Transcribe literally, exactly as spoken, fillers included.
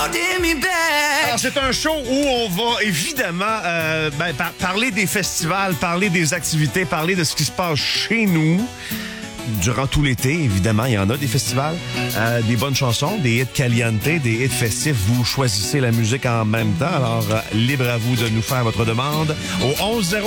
Alors, c'est un show où on va évidemment euh, ben, par- parler des festivals, parler des activités, parler de ce qui se passe chez nous. Durant tout l'été, évidemment, il y en a des festivals, euh, des bonnes chansons, des hits caliente, des hits festifs. Vous choisissez la musique en même temps. Alors, euh, libre à vous de nous faire votre demande au onze zéro